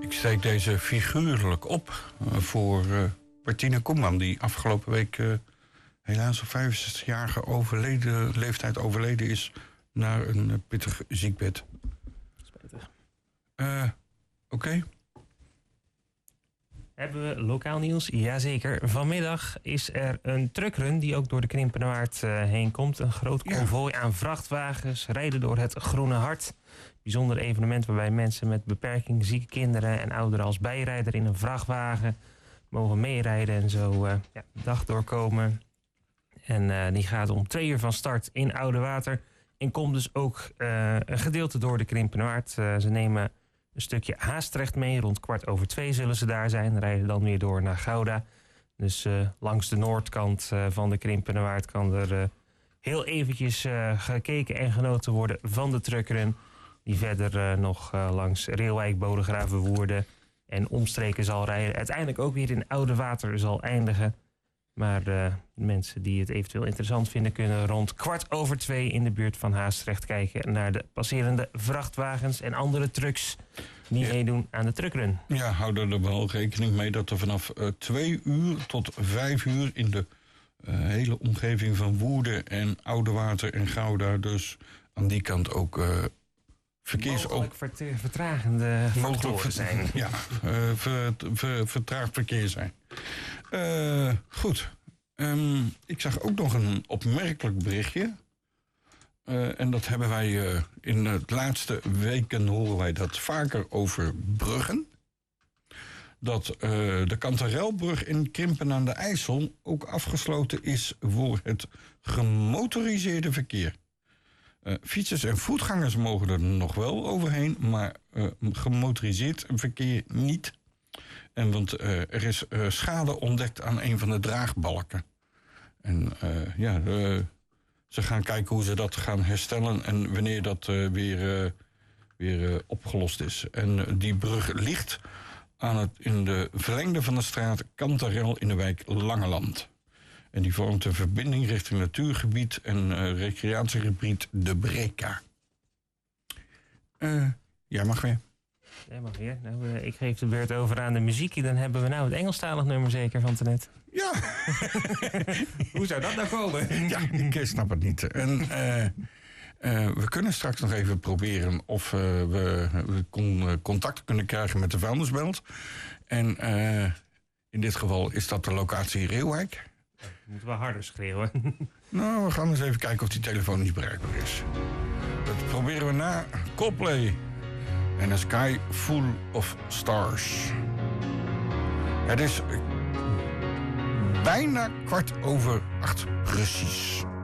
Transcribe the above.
Ik steek deze figuurlijk op voor Martine Koeman, die afgelopen week helaas op 65-jarige leeftijd overleden is naar een pittig ziekbed. Spijtig. Oké. Hebben we lokaal nieuws? Jazeker. Vanmiddag is er een truckrun die ook door de Krimpenerwaard heen komt. Een groot konvooi aan vrachtwagens rijden door het Groene Hart. Bijzonder evenement waarbij mensen met beperking, zieke kinderen en ouderen als bijrijder in een vrachtwagen mogen meerijden en zo de dag doorkomen. En die gaat om 2 uur van start in Oudewater. En komt dus ook een gedeelte door de Krimpenerwaard. Ze nemen een stukje Haastrecht mee. Rond 2:15 zullen ze daar zijn. Rijden dan weer door naar Gouda. Dus langs de noordkant van de Krimpenerwaard kan er heel eventjes gekeken en genoten worden van de truckrun. Die verder nog langs Reeuwijk, Bodegraven, Woerden en omstreken zal rijden. Uiteindelijk ook weer in Oudewater zal eindigen. Maar mensen die het eventueel interessant vinden kunnen rond 2:15 in de buurt van Haastrecht kijken naar de passerende vrachtwagens en andere trucks die meedoen aan de truckrun. Ja, hou er wel rekening mee dat er vanaf 2 uur tot 5 uur in de hele omgeving van Woerden en Oudewater en Gouda, dus aan die kant ook mogelijk vertragende factoren zijn. Ja, vertraagd verkeer zijn. Goed. Ik zag ook nog een opmerkelijk berichtje. En dat hebben wij in de laatste weken horen wij dat vaker over bruggen. Dat de Kantarelbrug in Krimpen aan de IJssel ook afgesloten is voor het gemotoriseerde verkeer. Fietsers en voetgangers mogen er nog wel overheen, maar gemotoriseerd verkeer niet. En want er is schade ontdekt aan een van de draagbalken. En ze gaan kijken hoe ze dat gaan herstellen en wanneer dat weer opgelost is. En die brug ligt in de verlengde van de straat Kantarel in de wijk Langeland. En die vormt een verbinding richting natuurgebied en recreatiegebied De Breka. Jij mag weer. Jij mag weer. Nou, ik geef de beurt over aan de muziek. Dan hebben we nou het Engelstalig nummer zeker van tenet. Ja. Hoe zou dat nou komen? Ja, ik snap het niet. En we kunnen straks nog even proberen of we contact kunnen krijgen met de vuilnisbelt. En in dit geval is dat de locatie Reeuwijk. Moeten we harder schreeuwen. Nou, we gaan eens even kijken of die telefoon niet bereikbaar is. Dat proberen we na Coldplay en A Sky Full of Stars. Het is bijna 7:15 precies.